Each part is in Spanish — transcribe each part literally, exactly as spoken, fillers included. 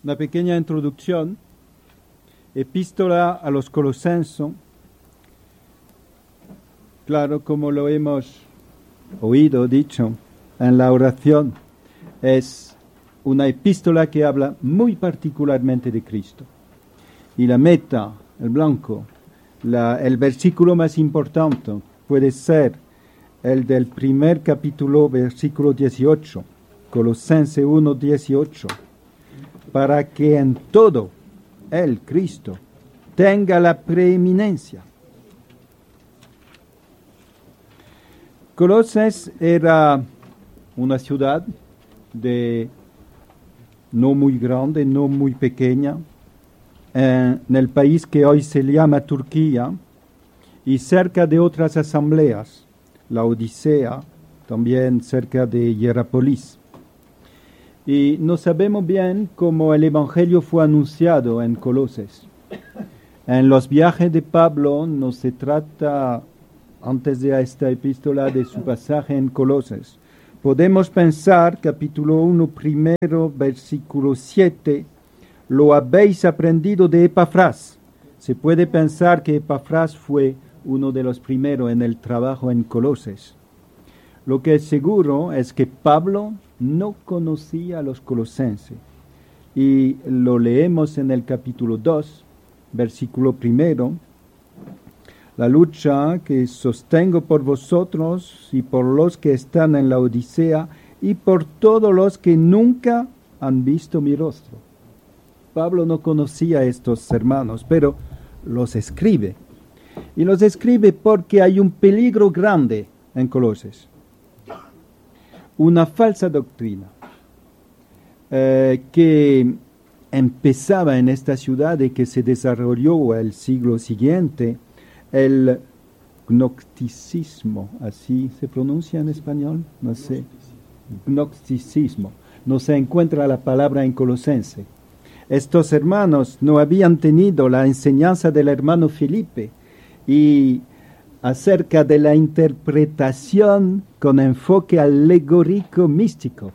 una pequeña introducción. Epístola a los Colosenses, claro, como lo hemos oído, dicho en la oración, es una epístola que habla muy particularmente de Cristo. Y la meta, el blanco, la, el versículo más importante puede ser el del primer capítulo, versículo dieciocho, Colosenses uno, dieciocho, para que en todo Él, Cristo, tenga la preeminencia. Colosas era una ciudad de no muy grande, no muy pequeña, en el país que hoy se llama Turquía, y cerca de otras asambleas, la Odisea, también cerca de Hierápolis. Y no sabemos bien cómo el Evangelio fue anunciado en Colosas. En los viajes de Pablo no se trata, antes de esta epístola, de su pasaje en Colosas. Podemos pensar, capítulo uno, primero, versículo siete, lo habéis aprendido de Epafras. Se puede pensar que Epafras fue uno de los primeros en el trabajo en Colosas. Lo que es seguro es que Pablo no conocía a los colosenses. Y lo leemos en el capítulo dos, versículo primero. La lucha que sostengo por vosotros y por los que están en la Odisea y por todos los que nunca han visto mi rostro. Pablo no conocía a estos hermanos, pero los escribe. Y los escribe porque hay un peligro grande en Colosas. Una falsa doctrina eh, que empezaba en esta ciudad y que se desarrolló el siglo siguiente, el gnosticismo, así se pronuncia en español, no sé, gnosticismo, no se encuentra la palabra en Colosense. Estos hermanos no habían tenido la enseñanza del hermano Felipe y acerca de la interpretación con enfoque alegórico místico.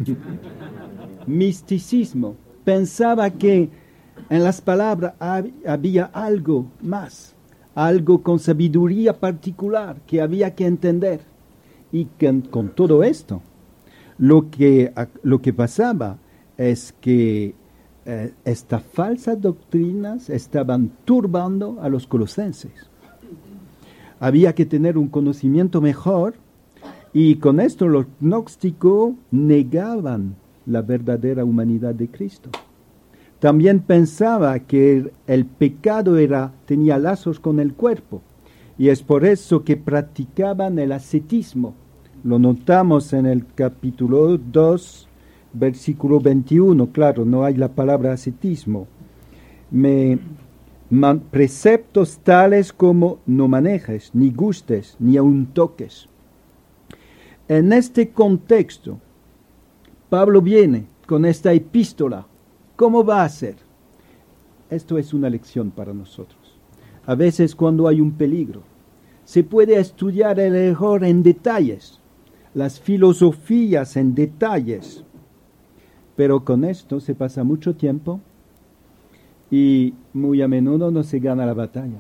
Misticismo. Pensaba que en las palabras había algo más, algo con sabiduría particular que había que entender. Y que con todo esto, lo que, lo que pasaba es que eh, estas falsas doctrinas estaban turbando a los colosenses. Había que tener un conocimiento mejor y con esto los gnósticos negaban la verdadera humanidad de Cristo. También pensaba que el, el pecado era, tenía lazos con el cuerpo y es por eso que practicaban el ascetismo. Lo notamos en el capítulo dos, versículo veintiuno. Claro, no hay la palabra ascetismo. Me... Man, preceptos tales como no manejes, ni gustes, ni aun toques. En este contexto, Pablo viene con esta epístola. ¿Cómo va a ser? Esto es una lección para nosotros. A veces cuando hay un peligro, se puede estudiar el error en detalles, las filosofías en detalles, pero con esto se pasa mucho tiempo y muy a menudo no se gana la batalla.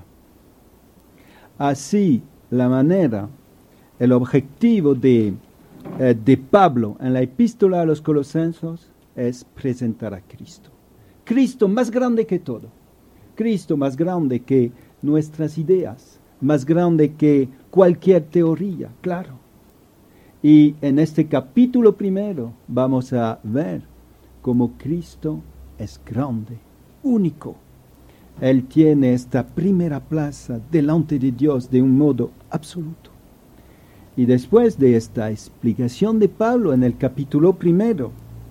Así, la manera, el objetivo de, eh, de Pablo en la epístola a los Colosenses es presentar a Cristo. Cristo más grande que todo. Cristo más grande que nuestras ideas, más grande que cualquier teoría, claro. Y en este capítulo primero vamos a ver cómo Cristo es grande, único. Él tiene esta primera plaza delante de Dios de un modo absoluto. Y después de esta explicación de Pablo en el capítulo primero,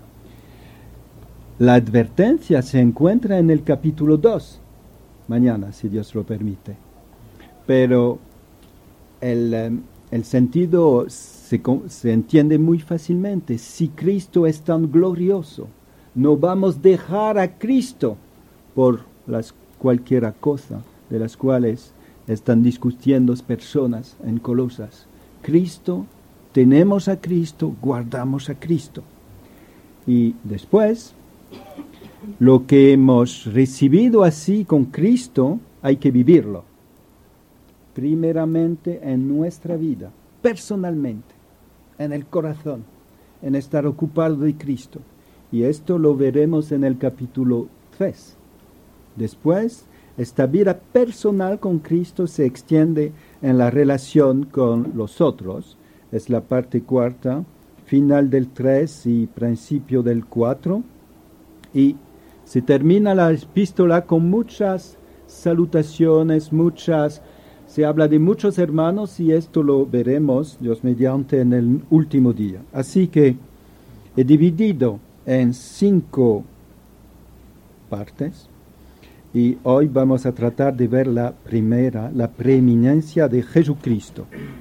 la advertencia se encuentra en el capítulo dos, mañana, si Dios lo permite. Pero el, el sentido se, se entiende muy fácilmente. Si Cristo es tan glorioso, no vamos a dejar a Cristo por las cualquiera cosa de las cuales están discutiendo personas en Colosas. Cristo, tenemos a Cristo, guardamos a Cristo. Y después lo que hemos recibido así con Cristo, hay que vivirlo. Primeramente en nuestra vida, personalmente, en el corazón, en estar ocupado de Cristo. Y esto lo veremos en el capítulo tres. Después, esta vida personal con Cristo se extiende en la relación con los otros. Es la parte cuarta, final del tres y principio del cuatro. Y se termina la epístola con muchas salutaciones, muchas, se habla de muchos hermanos y esto lo veremos, Dios mediante, en el último día. Así que he dividido en cinco partes y hoy vamos a tratar de ver la primera, la preeminencia de Jesucristo.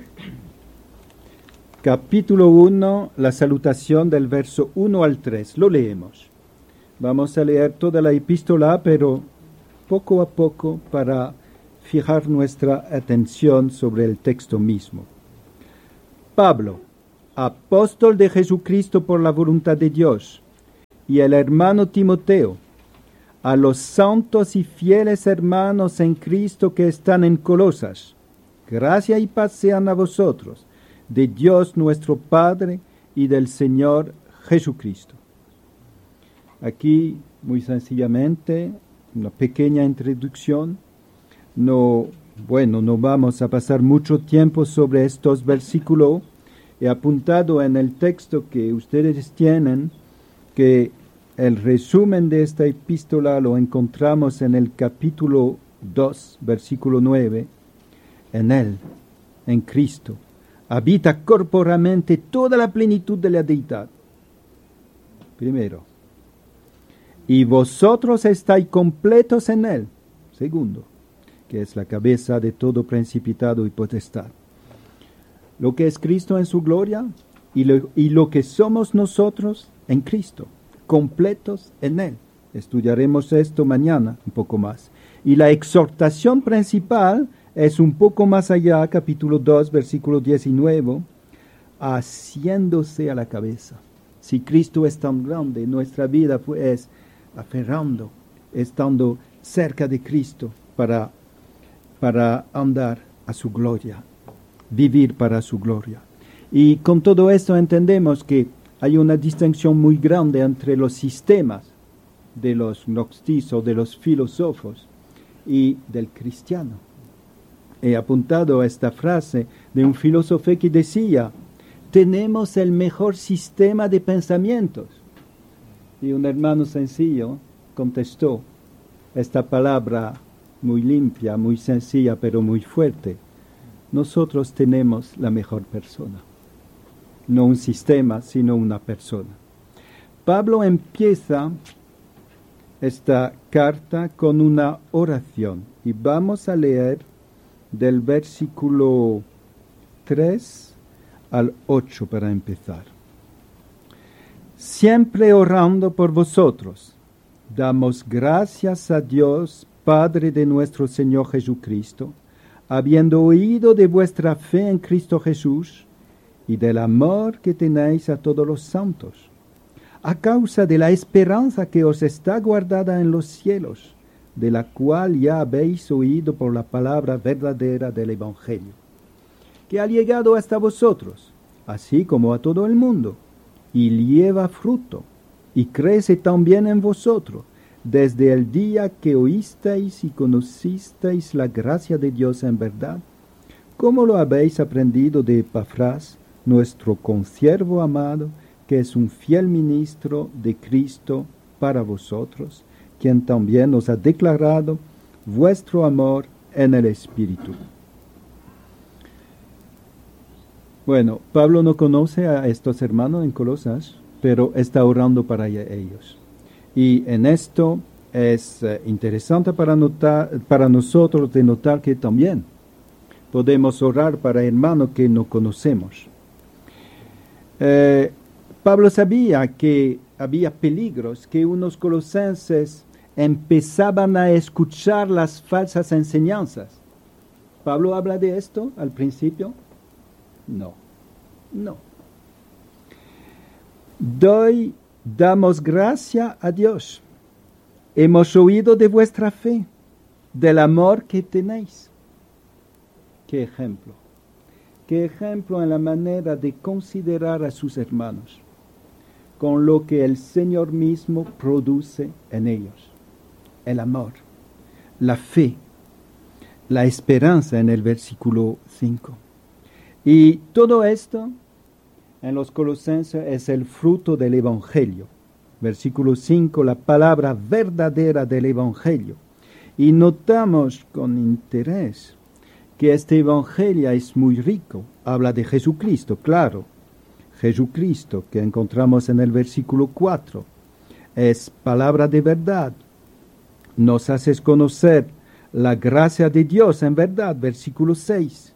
Capítulo uno, la salutación del verso uno al tres, lo leemos. Vamos a leer toda la epístola, pero poco a poco para fijar nuestra atención sobre el texto mismo. Pablo, apóstol de Jesucristo por la voluntad de Dios, y el hermano Timoteo, a los santos y fieles hermanos en Cristo que están en Colosas, gracia y paz sean a vosotros, de Dios nuestro Padre y del Señor Jesucristo. Aquí, muy sencillamente, una pequeña introducción. No, bueno, no vamos a pasar mucho tiempo sobre estos versículos. He apuntado en el texto que ustedes tienen que el resumen de esta epístola lo encontramos en el capítulo dos, versículo nueve. En Él, en Cristo, habita corporalmente toda la plenitud de la deidad. Primero. Y vosotros estáis completos en Él. Segundo, que es la cabeza de todo principado y potestad. Lo que es Cristo en su gloria y lo, y lo que somos nosotros en Cristo, completos en Él. Estudiaremos esto mañana un poco más. Y la exhortación principal es un poco más allá, capítulo dos, versículo diecinueve, haciéndose a la cabeza. Si Cristo es tan grande, nuestra vida pues aferrando, estando cerca de Cristo para, para andar a su gloria, vivir para su gloria. Y con todo esto entendemos que hay una distinción muy grande entre los sistemas de los gnosticos, de los filósofos y del cristiano. He apuntado a esta frase de un filósofo que decía: tenemos el mejor sistema de pensamientos. Y un hermano sencillo contestó esta palabra muy limpia, muy sencilla, pero muy fuerte: nosotros tenemos la mejor persona. No un sistema, sino una persona. Pablo empieza esta carta con una oración y vamos a leer del versículo tres al ocho para empezar. Siempre orando por vosotros, damos gracias a Dios, Padre de nuestro Señor Jesucristo, habiendo oído de vuestra fe en Cristo Jesús y del amor que tenéis a todos los santos, a causa de la esperanza que os está guardada en los cielos, de la cual ya habéis oído por la palabra verdadera del Evangelio, que ha llegado hasta vosotros, así como a todo el mundo, y lleva fruto, y crece también en vosotros, desde el día que oísteis y conocisteis la gracia de Dios en verdad, como lo habéis aprendido de Epafras, nuestro consiervo amado, que es un fiel ministro de Cristo para vosotros, quien también os ha declarado vuestro amor en el Espíritu. Bueno, Pablo no conoce a estos hermanos en Colosas, pero está orando para ellos. Y en esto es eh, interesante para, notar, para nosotros de notar que también podemos orar para hermanos que no conocemos. Eh, Pablo sabía que había peligros, que unos colosenses empezaban a escuchar las falsas enseñanzas. ¿Pablo habla de esto al principio? No, no. Doy, damos gracia a Dios. hemos oído de vuestra fe, del amor que tenéis. Qué ejemplo. Qué ejemplo en la manera de considerar a sus hermanos, con lo que el Señor mismo produce en ellos. El amor, la fe, la esperanza en el versículo cinco. Y todo esto en los Colosenses es el fruto del Evangelio. Versículo cinco, la palabra verdadera del Evangelio. Y notamos con interés que este Evangelio es muy rico. Habla de Jesucristo, claro. Jesucristo, que encontramos en el versículo cuatro, es palabra de verdad. Nos haces conocer la gracia de Dios en verdad, versículo seis.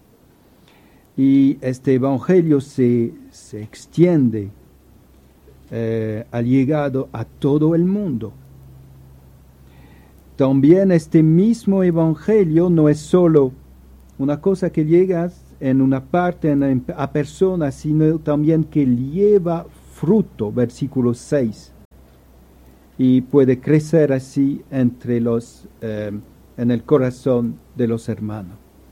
Y este Evangelio se, se extiende, eh, ha llegado a todo el mundo. También este mismo Evangelio no es solo una cosa que llega en una parte en, a personas, sino también que lleva fruto, versículo seis. Y puede crecer así entre los, eh, en el corazón de los hermanos.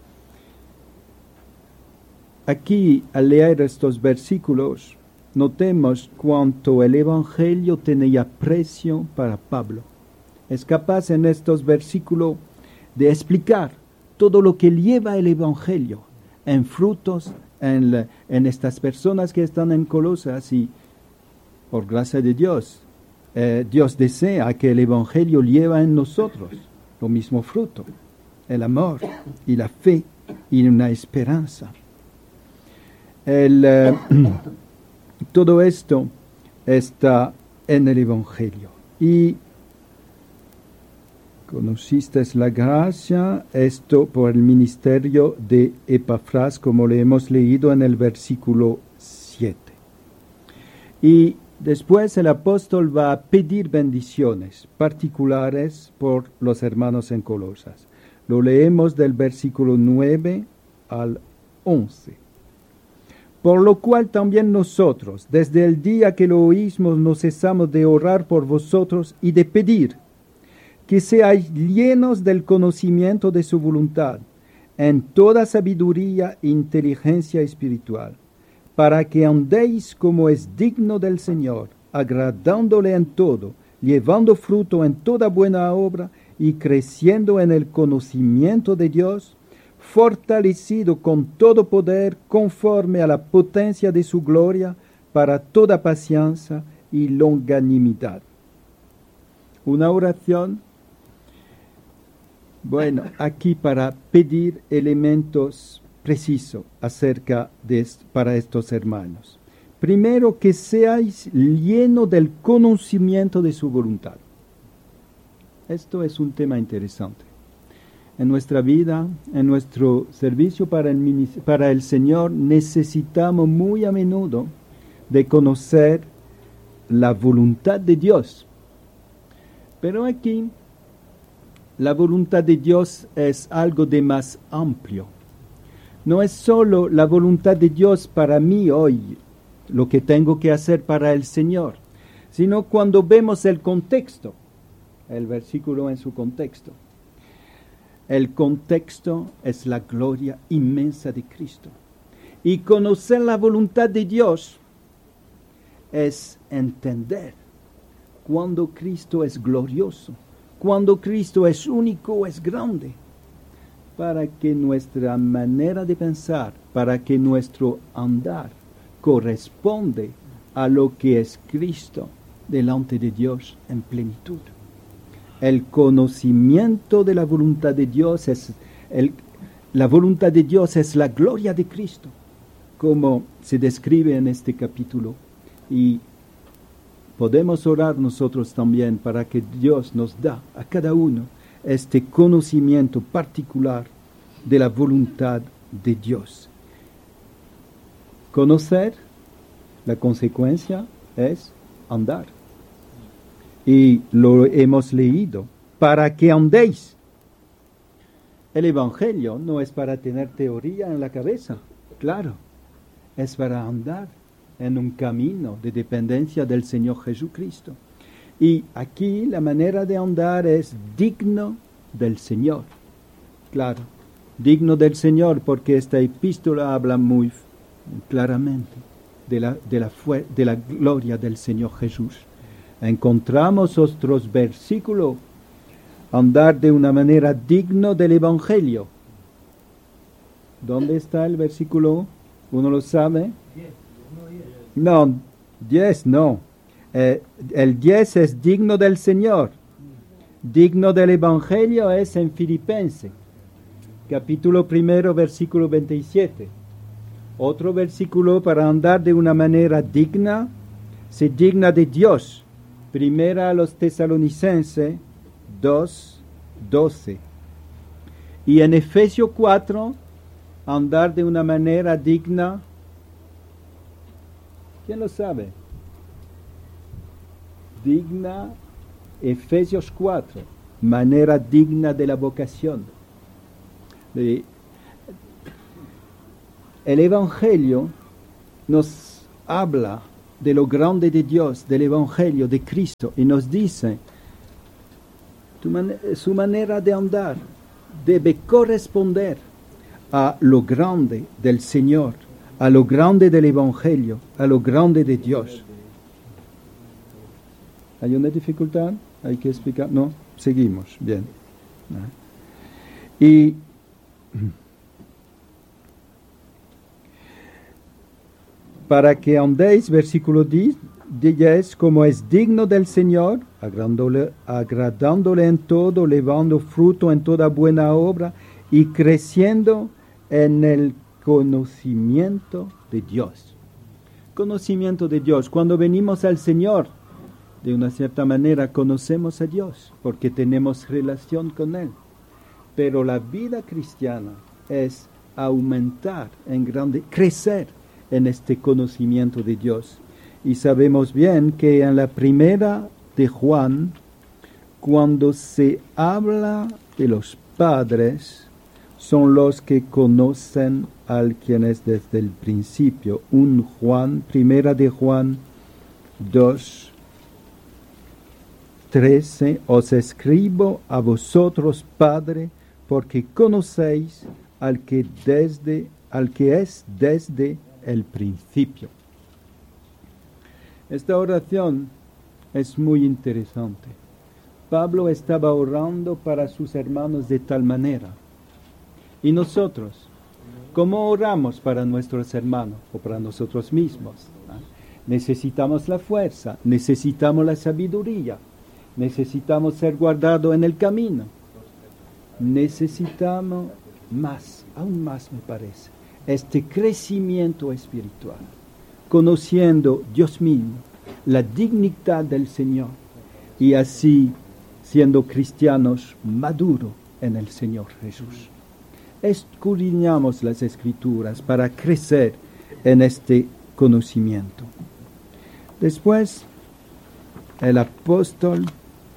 Aquí, al leer estos versículos, notemos cuánto el Evangelio tenía precio para Pablo. Es capaz en estos versículos de explicar todo lo que lleva el Evangelio en frutos en, la, en estas personas que están en Colosas, y por gracia de Dios, eh, Dios desea que el Evangelio lleva en nosotros lo mismo fruto, el amor y la fe y una esperanza. El, eh, todo esto está en el Evangelio. Y conociste la gracia, esto por el ministerio de Epafras, como le hemos leído en el versículo siete. Y después el apóstol va a pedir bendiciones particulares por los hermanos en Colosas. Lo leemos del versículo nueve al once. Por lo cual también nosotros, desde el día que lo oímos, no cesamos de orar por vosotros y de pedir que seáis llenos del conocimiento de su voluntad, en toda sabiduría e inteligencia espiritual, para que andéis como es digno del Señor, agradándole en todo, llevando fruto en toda buena obra y creciendo en el conocimiento de Dios, fortalecido con todo poder conforme a la potencia de su gloria, para toda paciencia y longanimidad. Una oración, bueno, aquí para pedir elementos precisos acerca de para estos hermanos. Primero, que seáis llenos del conocimiento de su voluntad. Esto es un tema interesante. En nuestra vida, en nuestro servicio para el, para el Señor, necesitamos muy a menudo de conocer la voluntad de Dios. Pero aquí, la voluntad de Dios es algo de más amplio. No es solo la voluntad de Dios para mí hoy, lo que tengo que hacer para el Señor, sino cuando vemos el contexto, el versículo en su contexto. El contexto es la gloria inmensa de Cristo. Y conocer la voluntad de Dios es entender cuando Cristo es glorioso, cuando Cristo es único, es grande, para que nuestra manera de pensar, para que nuestro andar corresponde a lo que es Cristo delante de Dios en plenitud. El conocimiento de la voluntad de Dios es el, la voluntad de Dios es la gloria de Cristo, como se describe en este capítulo, y podemos orar nosotros también para que Dios nos da a cada uno este conocimiento particular de la voluntad de Dios. Conocer, la consecuencia es andar. Y lo hemos leído, para que andéis. El Evangelio no es para tener teoría en la cabeza, claro, es para andar en un camino de dependencia del Señor Jesucristo. Y aquí la manera de andar es digno del Señor. Claro, digno del Señor, porque esta epístola habla muy claramente de la, de la, fue, de la gloria del Señor Jesús. Encontramos otros versículos, andar de una manera digno del Evangelio. ¿Dónde está el versículo? ¿Uno lo sabe? No, diez no. Eh, el diez es digno del Señor. Digno del Evangelio es en Filipenses, capítulo primero, versículo veintisiete. Otro versículo para andar de una manera digna, se digna de Dios. Primera a los Tesalonicenses dos, doce. Y en Efesios cuatro, andar de una manera digna. ¿Quién lo sabe? Digna, Efesios cuatro, manera digna de la vocación. De, el Evangelio nos habla de lo grande de Dios, del Evangelio de Cristo, y nos dice, tu man- su manera de andar debe corresponder a lo grande del Señor, a lo grande del Evangelio, a lo grande de Dios. ¿Hay una dificultad? ¿Hay que explicar? No, seguimos, bien. Y para que andéis, versículo diez, como es digno del Señor, agradándole, agradándole en todo, llevando fruto en toda buena obra y creciendo en el conocimiento de Dios. Conocimiento de Dios. Cuando venimos al Señor, de una cierta manera conocemos a Dios, porque tenemos relación con Él. Pero la vida cristiana es aumentar en grande, crecer en este conocimiento de Dios. Y sabemos bien que en la primera de Juan, cuando se habla de los padres, son los que conocen al quien es desde el principio. Un Juan, primera de Juan dos, trece, os escribo a vosotros, Padre, porque conocéis al que desde, al que es desde el principio. Esta oración es muy interesante. Pablo estaba orando para sus hermanos de tal manera. ¿Y nosotros? ¿Cómo oramos para nuestros hermanos o para nosotros mismos? ¿Ah? Necesitamos la fuerza, necesitamos la sabiduría, necesitamos ser guardados en el camino. Necesitamos más, aún más me parece, este crecimiento espiritual, conociendo Dios mismo, la dignidad del Señor, y así siendo cristianos maduros en el Señor Jesús. Escudriñamos las Escrituras para crecer en este conocimiento. Después, el apóstol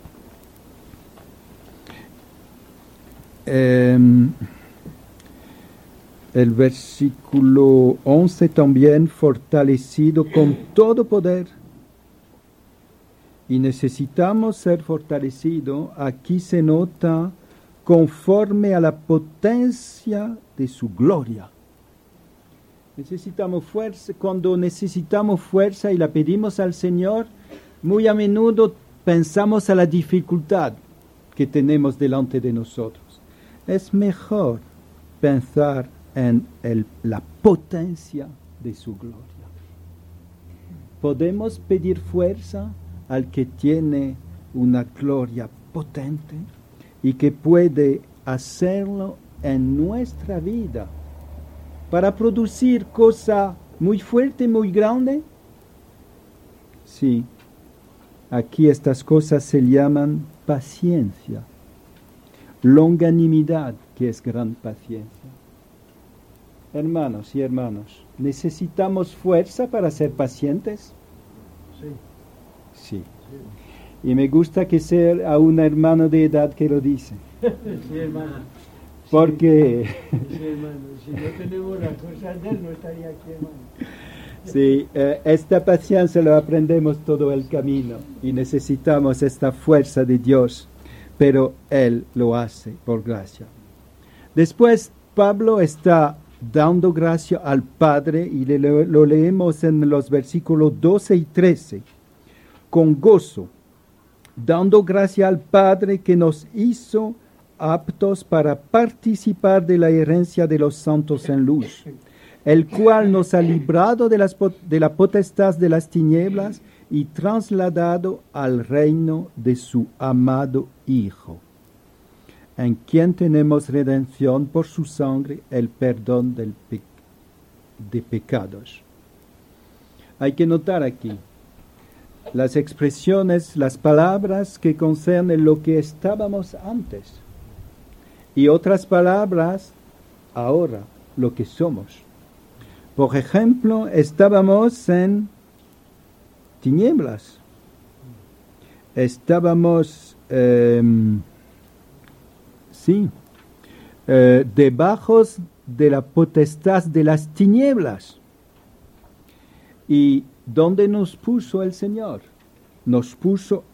eh, el versículo once también, fortalecido con todo poder. Y necesitamos ser fortalecidos. Aquí se nota conforme a la potencia de su gloria. Necesitamos fuerza. Cuando necesitamos fuerza y la pedimos al Señor, muy a menudo pensamos a la dificultad que tenemos delante de nosotros. Es mejor pensar en el, la potencia de su gloria. Podemos pedir fuerza al que tiene una gloria potente y que puede hacerlo en nuestra vida para producir cosa muy fuerte, muy grande. Sí, aquí estas cosas se llaman paciencia, longanimidad, que es gran paciencia. Hermanos y hermanos, ¿necesitamos fuerza para ser pacientes? Sí. Sí. Y me gusta que sea a un hermano de edad que lo dice. Sí, hermano. Porque... Sí, hermano. Si no tenemos las cosas de él, no estaría aquí, hermano. Sí, eh, esta paciencia lo aprendemos todo el camino y necesitamos esta fuerza de Dios, pero Él lo hace por gracia. Después, Pablo está dando gracia al Padre y le, lo leemos en los versículos doce y trece. Con gozo, dando gracia al Padre que nos hizo aptos para participar de la herencia de los santos en luz, el cual nos ha librado de, las, de la potestad de las tinieblas y trasladado al reino de su amado Hijo, en quien tenemos redención por su sangre, el perdón del pe de pecados. Hay que notar aquí las expresiones, las palabras que concernen lo que estábamos antes y otras palabras ahora, lo que somos. Por ejemplo, estábamos en tinieblas, estábamos, eh, sí, eh, debajo de la potestad de las tinieblas. ¿Y dónde nos puso el Señor? Nos puso